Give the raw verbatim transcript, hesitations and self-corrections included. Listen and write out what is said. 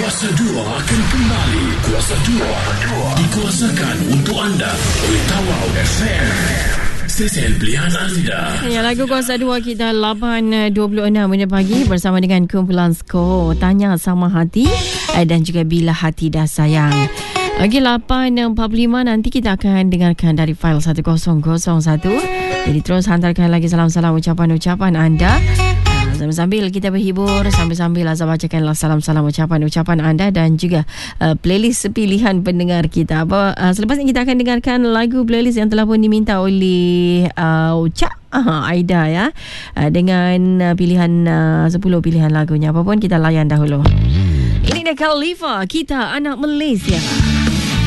Kuasa dua akan kembali. Kuasa dua dikuasakan untuk anda oleh Tawau F M. Stesen pilihan anda. Ya, lagu Kuasa dua kita lapan dua puluh enam minit pagi bersama dengan kumpulan skor Tanya Sama Hati dan juga Bila Hati Dah Sayang. Okey, lapan empat puluh lima nanti kita akan dengarkan dari file satu kosong satu. Jadi terus hantarkan lagi salam-salam ucapan-ucapan anda. Sambil-sambil kita berhibur, sambil-sambil Azhar bacakanlah salam-salam ucapan-ucapan anda dan juga uh, playlist pilihan pendengar kita. Apa, uh, selepas ini kita akan dengarkan lagu playlist yang telah pun diminta oleh uh, Cak uh, Aida ya, uh, dengan uh, pilihan uh, sepuluh pilihan lagunya. Apa pun kita layan dahulu. Ini dia Khalifa, Kita Anak Malaysia.